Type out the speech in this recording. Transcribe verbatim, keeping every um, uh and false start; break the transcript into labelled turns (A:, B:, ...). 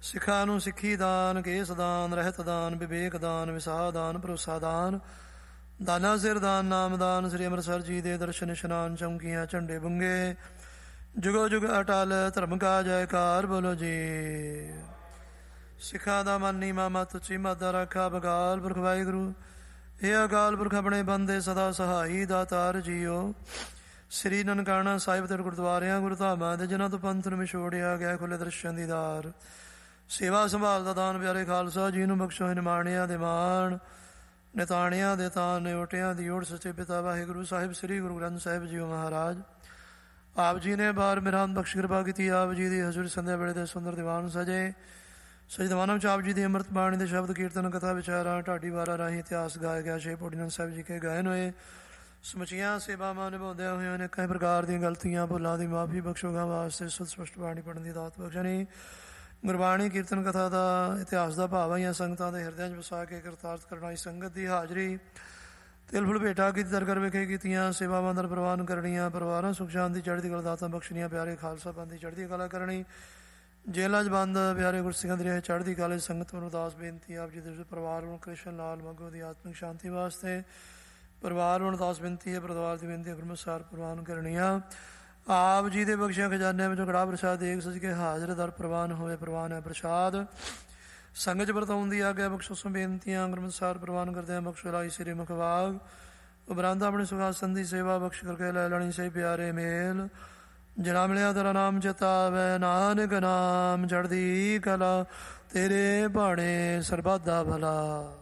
A: ਸਿੱਖਾਂ ਨੂੰ ਸਿੱਖੀ ਦਾਨ, ਕੇਸ ਦਾਨ, ਰਹਿਤ ਦਾਨ, ਵਿਵੇਕ ਦਾਨ, ਵਿਸਾਹ ਦਾਨ, ਭਰੋਸਾ ਦਾਨ, ਦਾਨਾ ਸਿਰ ਦਾਨ, ਨਾਮ ਦਾਨ। ਸ੍ਰੀ ਅੰਮ੍ਰਿਤਸਰ ਜੀ ਦੇ ਦਰਸ਼ਨ ਇਸ਼ਨਾਨ, ਚੌਂਕੀਆਂ, ਝੰਡੇ ਬੁੰਗੇ, ਜੁਗੋ ਜੁਗ ਅਟਲ, ਧਰਮ ਕਾ ਜੈਕਾਰ ਬੋਲੋ ਜੀ। ਸਿੱਖਾਂ ਦਾ ਮਨ ਨੀਵਾਂ, ਮੱਤ ਉੱਚੀ, ਮੱਦਾ ਰਾਖਾ ਬਕਾਲ ਪੁਰਖ ਵਾਹਿਗੁਰੂ। ਇਹ ਅਕਾਲ ਪੁਰਖ ਆਪਣੇ ਬੰਦੇ ਸਦਾ ਸਹਾਈ, ਦਾਤਾਰ ਜੀਓ। ਸ੍ਰੀ ਨਨਕਾਣਾ ਸਾਹਿਬ ਤੇ ਗੁਰਦੁਆਰਿਆਂ ਗੁਰਧਾਮਾਂ ਦੇ ਜਿਨ੍ਹਾਂ ਤੋਂ ਪੰਥ ਨੂੰ ਵਿਛੋੜਿਆ ਗਿਆ, ਖੁੱਲੇ ਦਰਸ਼ਨ ਦੀਦਾਰ, ਸੇਵਾ ਸੰਭਾਲ ਦਾ ਦਾਨ, ਪਿਆਰੇ ਖਾਲਸਾ ਜੀ ਨੂੰ ਬਖਸ਼ੋ। ਨਿਮਾਣਿਆਂ ਦੇ ਮਾਣ, ਨਿਤਾਣਿਆਂ ਦੇ ਤਾਨ, ਨਿਓਟਿਆਂ ਦੀ ਓਟ, ਸੱਚੇ ਪਿਤਾ ਵਾਹਿਗੁਰੂ ਸਾਹਿਬ ਸ੍ਰੀ ਗੁਰੂ ਗ੍ਰੰਥ ਸਾਹਿਬ ਜੀ ਮਹਾਰਾਜ ਆਪ ਜੀ ਨੇ ਬਾਰ ਮਿਹਰਾਨ ਬਖਸ਼ ਕਿਰਪਾ ਕੀਤੀ। ਆਪ ਜੀ ਦੀ ਹਜ਼ੂਰ ਸੰਧਿਆ ਵੇਲੇ ਦੇ ਸੁੰਦਰ ਦੀਵਾਨ ਸਜੇ। ਸਜ ਦੀਵਾਨਾਂ ਵਿੱਚ ਆਪ ਜੀ ਦੀ ਅੰਮ੍ਰਿਤ ਬਾਣੀ ਦੇ ਸ਼ਬਦ, ਕੀਰਤਨ, ਕਥਾ, ਵਿਚਾਰਾਂ, ਢਾਡੀ ਵਾਰਾਂ ਰਾਹੀਂ ਇਤਿਹਾਸ ਗਾਇਆ ਗਿਆ। ਛੇ ਪੌੜੀ ਸਾਹਿਬ ਜੀ ਕੇ ਗਾਇਨ ਹੋਏ। ਸਮੁੱਚੀਆਂ ਸੇਵਾਵਾਂ ਨਿਭਾਉਂਦਿਆਂ ਹੋਇਆਂ ਅਨੇਕਾਂ ਪ੍ਰਕਾਰ ਦੀਆਂ ਗਲਤੀਆਂ ਭੁੱਲਾਂ ਦੀ ਮਾਫੀ ਬਖਸ਼ੋਗਾ ਵਾਸਤੇ ਸੁਧ ਸਪਸ਼ਟ ਬਾਣੀ ਪੜ੍ਹਨ ਦੀ ਦਾਤ ਬਖਸ਼ਣੀ। ਗੁਰਬਾਣੀ, ਕੀਰਤਨ, ਕਥਾ ਦਾ, ਇਤਿਹਾਸ ਦਾ ਭਾਵ ਆਈਆਂ ਸੰਗਤਾਂ ਦੇ ਹਿਰਦਿਆਂ 'ਚ ਵਸਾ ਕੇ ਕਰਤਾਰਥ ਕਰਨਾ। ਸੰਗਤ ਦੀ ਹਾਜ਼ਰੀ ਤਿਲ ਫੁੱਲ ਭੇਟਾ ਕੀਤੀ, ਦਰ ਕਰ ਵਿਖੇ ਕੀਤੀਆਂ ਸੇਵਾਵਾਂ ਦਰ ਪ੍ਰਵਾਨ ਕਰਨੀਆਂ। ਪਰਿਵਾਰਾਂ ਸੁਖ ਸ਼ਾਂਤੀ ਚੜ੍ਹਦੀ ਕਲਾ ਦਾਤਾਂ ਬਖਸ਼ਣੀਆਂ। ਪਿਆਰੇ ਖਾਲਸਾ ਪੰਥ ਦੀ ਚੜ੍ਹਦੀ ਕਲਾ ਕਰਨੀ। ਜੇਲ੍ਹਾਂ 'ਚ ਬੰਦ ਪਿਆਰੇ ਗੁਰਸਿੱਖਾਂ ਦੀ ਰਹੇ ਚੜ੍ਹਦੀ ਕਲਾ। ਸੰਗਤ ਨੂੰ ਅਰਦਾਸ ਬੇਨਤੀ, ਆਪ ਜੀ ਦੇ ਪਰਿਵਾਰ ਨੂੰ ਕ੍ਰਿਸ਼ਨ ਲਾਲ ਮੱਗੋ ਦੀ ਆਤਮਿਕ ਸ਼ਾਂਤੀ ਵਾਸਤੇ ਪਰਿਵਾਰ ਨੂੰ ਅਰਦਾਸ ਬੇਨਤੀ ਹੈ। ਪਰਿਵਾਰ ਦੀ ਬੇਨਤੀ ਗੁਰਮਤਿ ਪ੍ਰਵਾਨ ਕਰਨੀਆਂ। ਆਪ ਜੀ ਦੇ ਬਖਸ਼ਿਆ ਖਜ਼ਾਨਿਆਂ ਵਿੱਚੋਂ ਕੜਾਹ ਪ੍ਰਸ਼ਾਦ ਦੇਖ ਸਜ ਕੇ ਹਾਜ਼ਰ ਦਰ ਪ੍ਰਵਾਨ ਹੋਵੇ। ਪ੍ਰਵਾਨ ਹੈ ਪ੍ਰਸ਼ਾਦ ਸੰਗਤ 'ਚ ਵਰਤਾਉਣ ਦੀ ਆਗਿਆ ਬਖਸ਼ੋ। ਸੋ ਬੇਨਤੀਆਂ ਗੁਰਮਤਿ ਪ੍ਰਵਾਨ ਕਰਦੇ ਹਾਂ। ਬਖਸ਼ੋ ਲਾਈ ਸ੍ਰੀ ਮੁਖਵਾਗ ਉਬਰਾਂਦਾ ਆਪਣੀ ਸੁਖਾਸਨ ਦੀ ਸੇਵਾ ਬਖਸ਼ ਕਰਕੇ ਲੈ ਲੈਣੀ ਸਹੀ ਪਿਆਰੇ ਮੇਲ। ਜਿਹੜਾ ਮਿਲਿਆ ਤੇਰਾ ਨਾਮ ਚਿਤਾਵੈ, ਨਾਨਕ ਨਾਮ ਚੜ੍ਹਦੀ ਕਲਾ, ਤੇਰੇ ਭਾਣੇ ਸਰਬੱਤ ਦਾ ਭਲਾ।